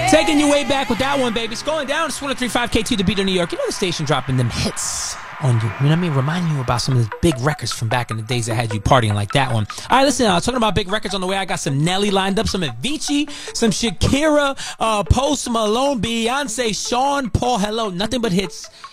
Taking you way back with that one, baby. It's going down. It's 103.5 KT, the beat of New York. You know the station dropping them hits on you. You know what I mean? Reminding you about some of the big records from back in the days that had you partying like that one. All right, listen, talking about big records on the way. I got some Nelly lined up, some Avicii, some Shakira, Post Malone, Beyonce, Sean Paul. Hello, nothing but hits.